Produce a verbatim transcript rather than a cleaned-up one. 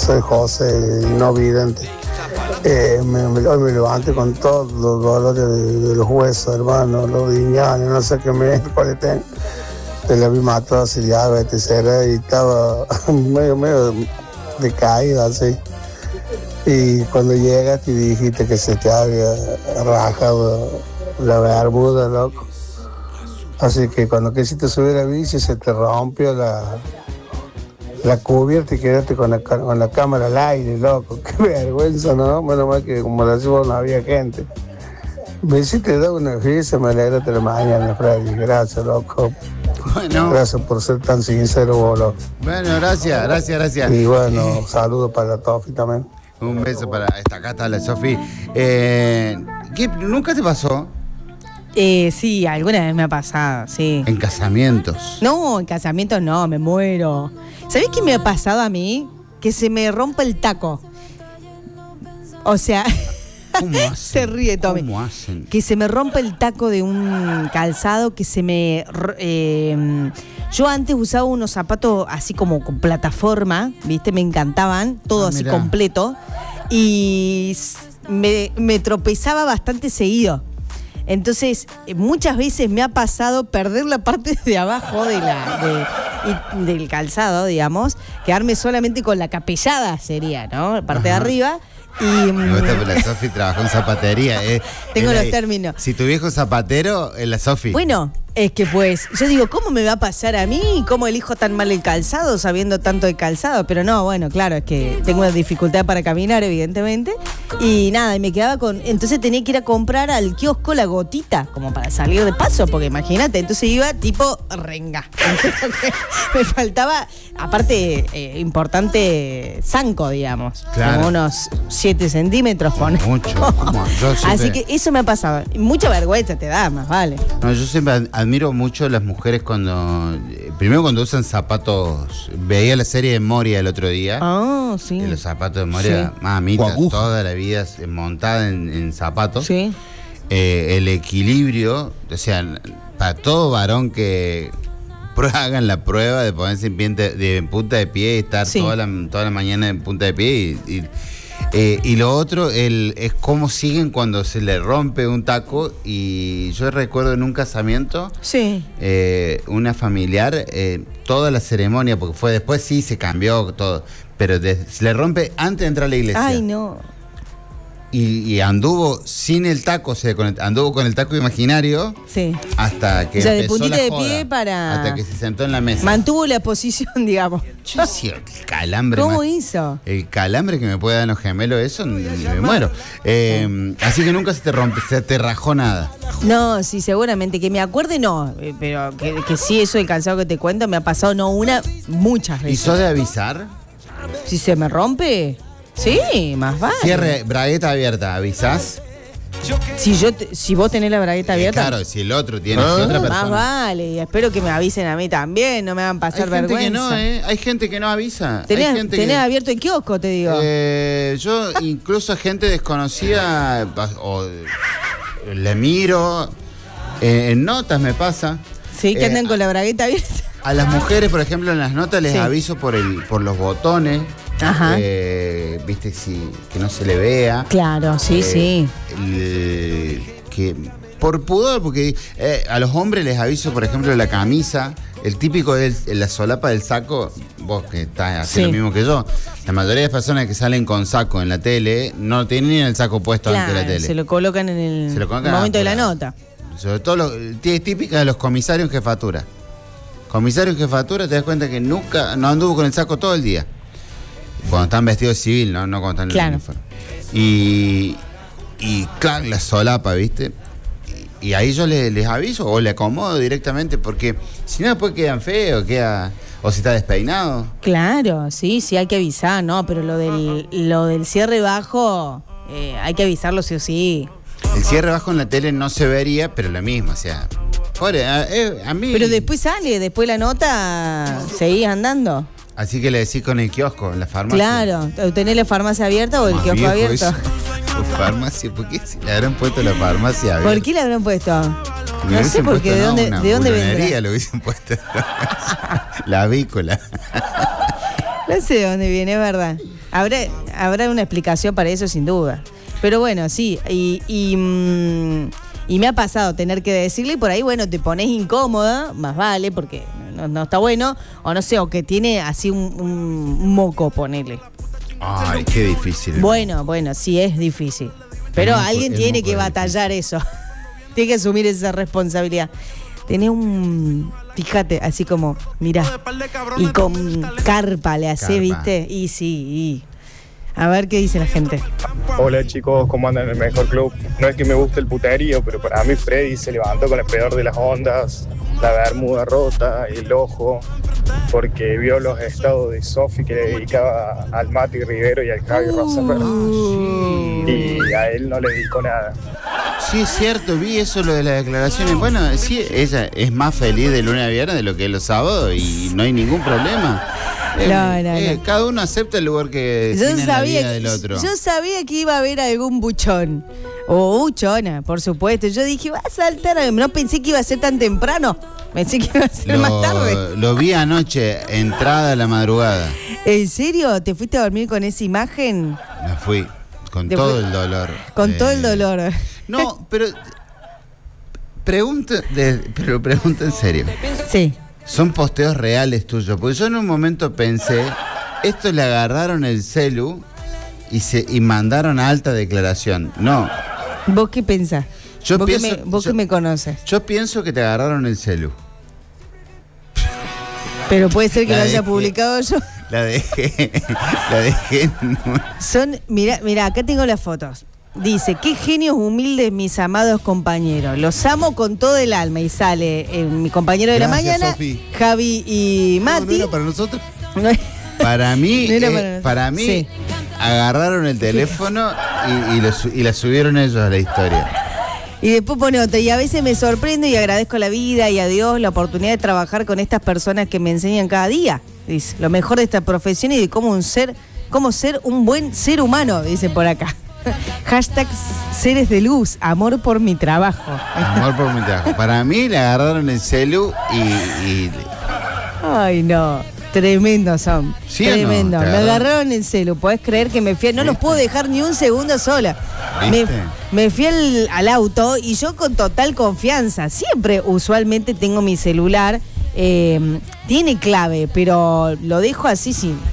soy José, no vidente. Eh, me, me, hoy me levanté con todos los dolores de, de los huesos, hermano, los riñones, no sé qué miércoles tengo. De la misma tos y diabetes era, y estaba medio, medio decaído así. Y cuando llegaste y dijiste que se te había rajado la bermuda, loco. Así que cuando quisiste subir a bici se te rompió la, la cubierta y quedaste con la, con la cámara al aire, loco. Qué vergüenza, ¿no? Menos mal que como la decimos no había gente. Me hiciste dar una risa, me alegraste la mañana, Freddy. Gracias, loco. Bueno. Gracias por ser tan sincero, vos, loco. Bueno, gracias, gracias, gracias. Y bueno, saludos para la Tofi también. Un beso para esta acá está la Sofi. Eh, ¿qué, ¿Nunca te pasó? Eh, sí, alguna vez me ha pasado, sí. En casamientos. No, en casamientos no, me muero. ¿Sabés qué me ha pasado a mí? Que se me rompe el taco. O sea, ¿Cómo hacen? se ríe Tommy. ¿Cómo hacen? Que se me rompe el taco de un calzado, que se me... Eh, yo antes usaba unos zapatos así como con plataforma, ¿viste? Me encantaban, todo Ah, así mirá. completo. Y me, me tropezaba bastante seguido. Entonces, muchas veces me ha pasado perder la parte de abajo de la, de, y, del calzado, digamos, quedarme solamente con la capellada sería, ¿no? La parte Ajá. de arriba. Y, Me gusta porque la Sofi trabajó en zapatería. Eh. Tengo Es los la- términos. Si tu viejo es zapatero, es la Sofi. Bueno, es que pues, yo digo, ¿cómo me va a pasar a mí? ¿Cómo elijo tan mal el calzado sabiendo tanto de calzado? Pero no, bueno, claro, es que tengo una dificultad para caminar, evidentemente. Y nada, y me quedaba con... Entonces tenía que ir a comprar al kiosco la gotita, como para salir de paso, porque imagínate, entonces iba tipo renga. Me faltaba, aparte, eh, importante zanco, digamos. Claro. Como unos siete centímetros. Pone. Mucho. ¿Cómo? Yo siempre- Así que eso me ha pasado. Mucha vergüenza te da, más vale. No, yo siempre ad- admiro mucho a las mujeres cuando... eh, Primero cuando usan zapatos... Veía la serie de Moria el otro día. Ah, sí. Y los zapatos de Moria, Sí. mamita, O aguja. toda la vida eh, montada en, en zapatos. Sí. Eh, el equilibrio, o sea, para todo varón que prueba- hagan la prueba de ponerse en, pie de, de- en punta de pie y estar Sí. toda, la, toda la mañana en punta de pie. Y, y, eh, y lo otro el, es cómo siguen cuando se le rompe un taco. Y yo recuerdo en un casamiento, Sí. eh, una familiar, eh, toda la ceremonia, porque fue después sí se cambió todo, pero de- se le rompe antes de entrar a la iglesia. Ay, no. Y, y anduvo sin el taco, o sea, con el- anduvo con el taco imaginario Sí. hasta que O sea, de empezó puntita la de joda, pie para- hasta que se sentó en la mesa. Mantuvo la posición, digamos. Yo decía, el calambre ¿Cómo más- hizo? el calambre que me puede dar en los gemelos, eso ni me muero. Eh, así que nunca se te rompe, se te rajó nada. No, sí, seguramente. Que me acuerde, no. eh, Pero que, que sí, eso del calzado que te cuento me ha pasado no una, muchas ¿Y veces. sos de avisar? Si se me rompe, sí, más vale. Cierre, bragueta abierta, ¿avisás? Si, yo te- si vos tenés la bragueta Eh, abierta, claro, si el otro tiene, Ah. si otra más persona. vale. Y espero que me avisen a mí también, no me hagan Hay pasar gente vergüenza. que no, ¿eh? Hay gente que no avisa. Hay Tenés, gente tenés que... abierto el kiosco, te digo. Eh, yo incluso a gente desconocida o, le miro, eh, en notas me pasa. sí, que eh, andan con la bragueta abierta. A las mujeres, por ejemplo, en las notas les Sí. aviso por el por los botones. Ajá. eh, viste, si, que no se le vea. Claro, sí, Eh, sí. el- que por pudor, porque eh, a los hombres les aviso, por ejemplo, la camisa, el típico de la solapa del saco, vos que estás haciendo Sí. lo mismo que yo, la mayoría de las personas que salen con saco en la tele no tienen ni el saco puesto antes de la Claro, tele. se lo colocan en el Se lo colocan momento de la apurado. nota. Sobre todo, lo, es típica de los comisarios en jefatura. Comisario en jefatura, te das cuenta que nunca, no anduvo con el saco todo el día. Cuando están vestidos de civil, no, no cuando están en Claro. el uniforme. Y, y claro, la solapa, ¿viste? Y, y ahí yo les, les aviso o le acomodo directamente, porque si no después quedan feos, queda, o si está despeinado. Claro, sí, sí, hay que avisar, ¿no? Pero lo del, lo del cierre bajo, eh, hay que avisarlo sí o sí. El cierre bajo en la tele no se vería, pero lo mismo, o sea. Pobre, a, eh, a mí. Pero después sale, después la nota, seguís andando. Así que le decís con el kiosco, en la farmacia. Claro, ¿tenés la farmacia abierta o el Más kiosco viejo abierto? eso. Farmacia, ¿por qué se le habrán puesto la farmacia abierta? ¿Por qué le habrán puesto? Le No sé hubiesen por qué, puesto, ¿de no, dónde, una ¿de dónde bulonería vendrá? le hubiesen puesto. La avícola. No sé de dónde viene, es verdad. Habrá, habrá una explicación para eso, sin duda. Pero bueno, sí, y, y, mm, y me ha pasado tener que decirle, y por ahí, bueno, te pones incómoda, más vale, porque no, no está bueno, o no sé, o que tiene así un, un moco, ponele. Ay, qué difícil. Bueno, bueno, sí es difícil. Pero El moco- alguien el tiene moco que es batallar eso. Tiene que asumir esa responsabilidad. Tenés un... Fíjate, así como, mirá, y con carpa le hace, Carpa. ¿viste? Y sí, y... A ver qué dice la gente. Hola chicos, ¿cómo andan en el mejor club? No es que me guste el puterío, pero para mí Freddy se levantó con el peor de las ondas, la bermuda rota, el ojo, porque vio los estados de Sofi que le dedicaba al Mati Rivero y al Javi Rosenberg. Y a él no le dedicó nada. Sí, es cierto, vi eso, lo de las declaraciones. Bueno, sí, ella es más feliz de lunes a viernes de lo que es los sábados y no hay ningún problema. Eh, No, no, eh, no. Cada uno acepta el lugar que Yo tiene en la sabía, vida del otro. yo sabía que iba a haber algún buchón. O buchona, por supuesto. Yo dije, va a saltar. No pensé que iba a ser tan temprano. Pensé que iba a ser más tarde. Lo, lo vi anoche, entrada a la madrugada. ¿En serio? ¿Te fuiste a dormir con esa imagen? Me fui con Te todo fui- el dolor. Con Eh, todo el dolor. No, pero pregunta, de- pero pregunta en serio. Sí. ¿Son posteos reales tuyos? Porque yo en un momento pensé, esto le agarraron el celu y se y mandaron a alta declaración. No, ¿Vos qué pensás? Yo vos pienso- que me, vos yo- que me conoces. yo pienso que te agarraron el celu. Pero puede ser que La lo haya dejé. publicado yo. La dejé, la dejé. en un- Son, mira, mira, acá tengo las fotos. Dice, qué genios humildes mis amados compañeros. Los amo con todo el alma. Y sale eh, mi compañero de la Gracias, mañana, Sofi. Javi y No, no Mati. era para nosotros. No, Para mí, No era eh, para nosotros. para mí Sí. agarraron el teléfono y, y, lo su- y la subieron ellos a la historia. Y después pone otra, y a veces me sorprendo y agradezco a la vida y a Dios la oportunidad de trabajar con estas personas que me enseñan cada día. Dice, lo mejor de esta profesión y de cómo un ser, cómo ser un buen ser humano, dice por acá. Hashtag seres de luz, amor por mi trabajo. Amor por mi trabajo. Para mí le agarraron el celu y, y Ay, no. Tremendo son. ¿Sí o no? Tremendo. ¿Te Me agarró? agarraron en celo. ¿Podés creer que me fui? No los ¿Viste? puedo dejar ni un segundo sola. Me, ¿Viste? me fui al, al auto y yo con total confianza. Siempre, usualmente, tengo mi celular. eh, tiene clave, pero lo dejo así sin.